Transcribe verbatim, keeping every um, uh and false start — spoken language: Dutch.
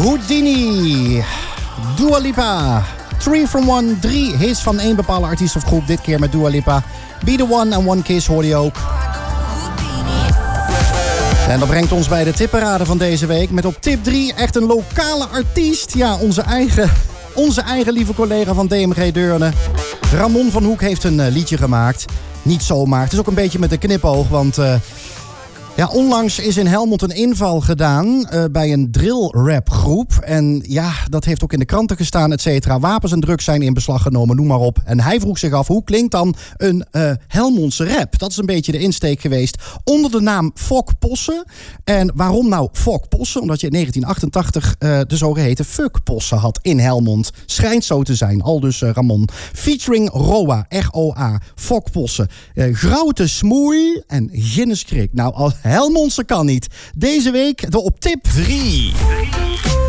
Houdini, Dua Lipa, Three from One, drie hits van één bepaalde artiest of groep. Dit keer met Dua Lipa. Be the One en One Kiss hoorde je ook. En dat brengt ons bij de tipparade van deze week. Met op tip drie echt een lokale artiest. Ja, onze eigen, onze eigen lieve collega van D M G Deurne. Ramon van Hoek heeft een uh, liedje gemaakt. Niet zomaar. Het is ook een beetje met een knipoog, want... Uh, Ja, onlangs is in Helmond een inval gedaan uh, bij een drill-rap groep. En ja, dat heeft ook in de kranten gestaan, et cetera. Wapens en drugs zijn in beslag genomen, noem maar op. En hij vroeg zich af, hoe klinkt dan een uh, Helmondse rap? Dat is een beetje de insteek geweest. Onder de naam Fok Posse. En waarom nou Fok Posse? Omdat je in negentien achtentachtig uh, de zogeheten Fuck Posse had in Helmond. Schijnt zo te zijn, al dus uh, Ramon. Featuring Roa, R O A, Fok Posse. Uh, Groute Smoei en Ginnes Krik. Nou, al Helmondse kan niet. Deze week de op tip drie.